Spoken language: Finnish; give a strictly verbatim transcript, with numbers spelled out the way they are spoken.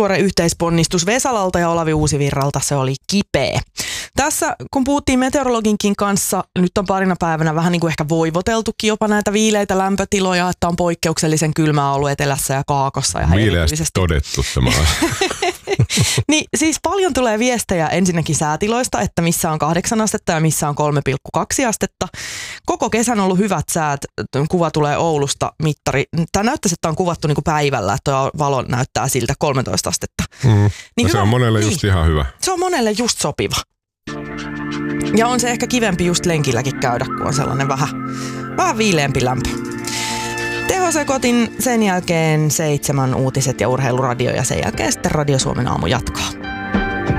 yhteisponnistus Vesalalta ja Olavi Uusivirralta, se oli kipeä. Tässä kun puhuttiin meteorologinkin kanssa, nyt on parina päivänä vähän niin kuin ehkä voivoteltukin jopa näitä viileitä lämpötiloja, että on poikkeuksellisen kylmää ollut etelässä ja kaakossa. Ja viileästi todettu tämä Niin siis paljon tulee viestejä ensinnäkin säätiloista, että missä on kahdeksan astetta ja missä on kolme pilkku kaksi astetta. Koko kesän on ollut hyvät säät. Kuva tulee Oulusta, mittari. Tämä näyttäisi, että on kuvattu niin kuin päivällä, että tuo valo näyttää siltä kolmetoista astetta. Mm. Niin no hyvä, se on monelle niin, just ihan hyvä. Se on monelle just sopiva. Ja on se ehkä kivempi just lenkilläkin käydä, kun on sellainen vähän, vähän viileämpi lämpö. Tehosekotin, sen jälkeen seitsemän uutiset ja urheiluradio ja sen jälkeen sitten Radio Suomen aamu jatkaa.